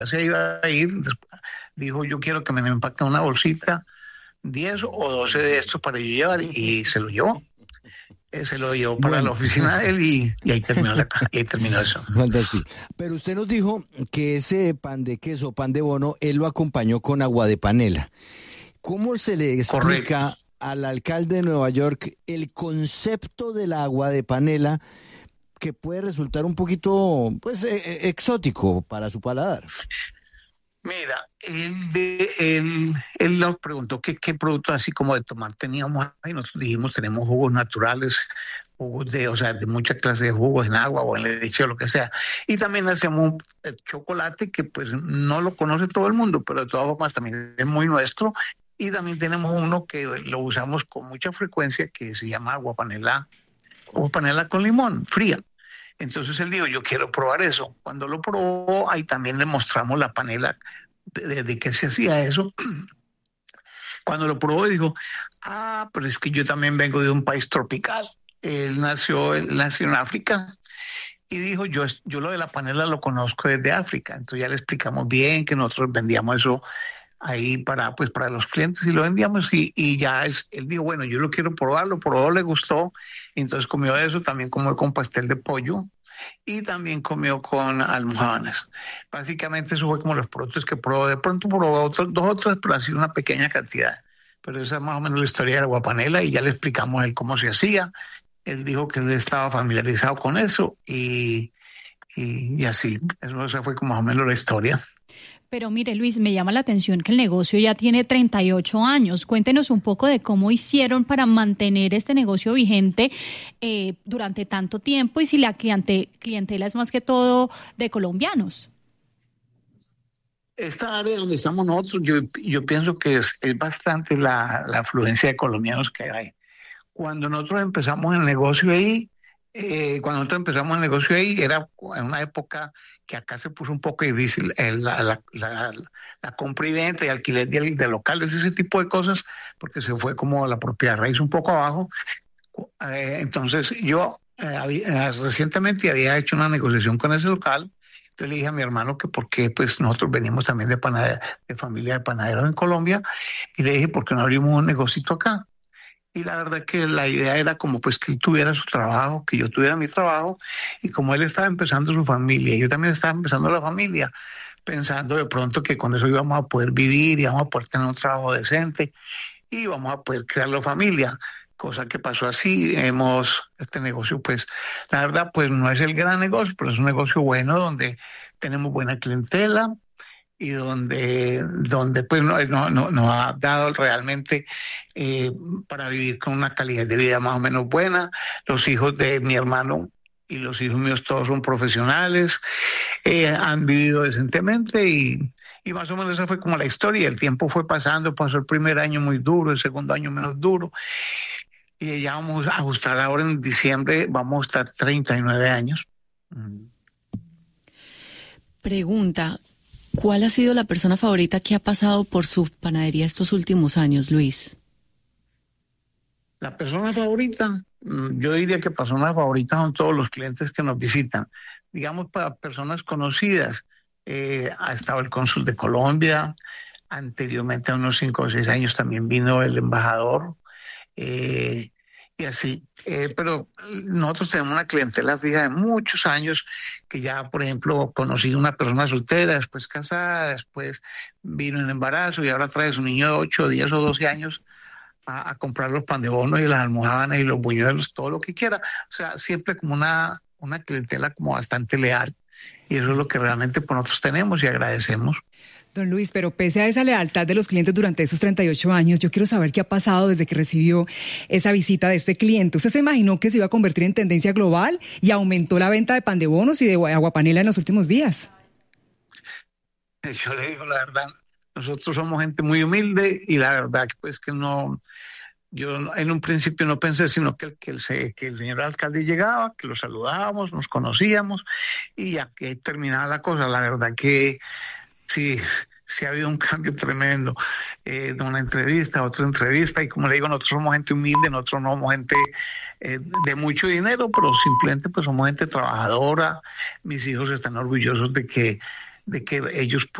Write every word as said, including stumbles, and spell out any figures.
se iba a ir, dijo, yo quiero que me empaquen una bolsita, diez o doce de estos para yo llevar, y se lo llevó. Eh, se lo llevó para Bueno. la oficina de él y, y ahí terminó la, y ahí terminó eso. Fantástico. Pero usted nos dijo que ese pan de queso, pan de bono, él lo acompañó con agua de panela. ¿Cómo se le explica Correcto. al alcalde de Nueva York el concepto del agua de panela, que puede resultar un poquito, pues, eh, exótico para su paladar? Mira, él, de, él, él nos preguntó qué, qué productos así como de tomar teníamos, y nosotros dijimos tenemos jugos naturales, jugos de, o sea, de muchas clases de jugos en agua o en leche o lo que sea. Y también hacemos un el chocolate que pues no lo conoce todo el mundo, pero de todas formas también es muy nuestro. Y también tenemos uno que lo usamos con mucha frecuencia que se llama agua panela, agua panela con limón, fría. Entonces él dijo, yo quiero probar eso. Cuando lo probó, ahí también le mostramos la panela de, de, de qué se hacía eso. Cuando lo probó, dijo, ah, pero es que yo también vengo de un país tropical. Él nació, él nació en África y dijo, yo, yo lo de la panela lo conozco desde África. Entonces ya le explicamos bien que nosotros vendíamos eso ahí para, pues, para los clientes y lo vendíamos y, y ya es, él dijo, bueno, yo lo quiero probar, lo probó, le gustó, entonces comió eso, también comió con pastel de pollo y también comió con almojábanas. Básicamente eso fue como los productos que probó, de pronto probó otros, dos otros, pero así una pequeña cantidad. Pero esa es más o menos la historia de la guapanela y ya le explicamos a él cómo se hacía. Él dijo que él estaba familiarizado con eso y, y, y así, eso, esa fue como más o menos la historia. Pero mire, Luis, me llama la atención que el negocio ya tiene treinta y ocho años. Cuéntenos un poco de cómo hicieron para mantener este negocio vigente eh, durante tanto tiempo y si la cliente, clientela es más que todo de colombianos. Esta área donde estamos nosotros, yo, yo pienso que es, es bastante la, la afluencia de colombianos que hay. Cuando nosotros empezamos el negocio ahí, Eh, cuando nosotros empezamos el negocio ahí, era en una época que acá se puso un poco difícil eh, la, la, la, la compra y venta y alquiler de, de locales, ese tipo de cosas, porque se fue como la propiedad raíz un poco abajo. Eh, entonces yo eh, había, eh, recientemente había hecho una negociación con ese local. Entonces le dije a mi hermano que por qué, pues nosotros venimos también de, panade- de familia de panaderos en Colombia, y le dije, ¿por qué no abrimos un negocito acá? Y la verdad que la idea era como pues que él tuviera su trabajo, que yo tuviera mi trabajo, y como él estaba empezando su familia, yo también estaba empezando la familia, pensando de pronto que con eso íbamos a poder vivir, íbamos a poder tener un trabajo decente y íbamos a poder crear la familia, cosa que pasó así. Hemos, este negocio pues, la verdad pues no es el gran negocio, pero es un negocio bueno donde tenemos buena clientela, y donde, donde pues no, no, no, nos ha dado realmente eh, para vivir con una calidad de vida más o menos buena. Los hijos de mi hermano y los hijos míos todos son profesionales, eh, han vivido decentemente y, y más o menos esa fue como la historia. El tiempo fue pasando, pasó el primer año muy duro, el segundo año menos duro y ya vamos a ajustar ahora en diciembre, vamos a estar treinta y nueve años. Pregunta, ¿cuál ha sido la persona favorita que ha pasado por su panadería estos últimos años, Luis? La persona favorita, yo diría que personas favoritas son todos los clientes que nos visitan. Digamos, para personas conocidas, eh, ha estado el cónsul de Colombia, anteriormente a unos cinco o seis años también vino el embajador, eh, y así. Eh, pero nosotros tenemos una clientela fija de muchos años que ya, por ejemplo, conocí una persona soltera, después casada, después vino en embarazo y ahora trae su niño de ocho, diez o doce años a, a comprar los pan de bono y las almojábanas y los buñuelos, todo lo que quiera. O sea, siempre como una, una clientela como bastante leal, y eso es lo que realmente por nosotros tenemos y agradecemos. Don Luis, pero pese a esa lealtad de los clientes durante esos treinta y ocho años, yo quiero saber qué ha pasado desde que recibió esa visita de este cliente. ¿Usted se imaginó que se iba a convertir en tendencia global y aumentó la venta de pan de bonos y de aguapanela en los últimos días? Yo le digo la verdad, nosotros somos gente muy humilde y la verdad pues que no, yo en un principio no pensé sino que, que, el, que el señor alcalde llegaba, que lo saludábamos, nos conocíamos y ya que terminaba la cosa. La verdad que sí, sí ha habido un cambio tremendo, eh, de una entrevista a otra entrevista, y como le digo, nosotros somos gente humilde, nosotros no somos gente eh, de mucho dinero, pero simplemente pues somos gente trabajadora. Mis hijos están orgullosos de que de que ellos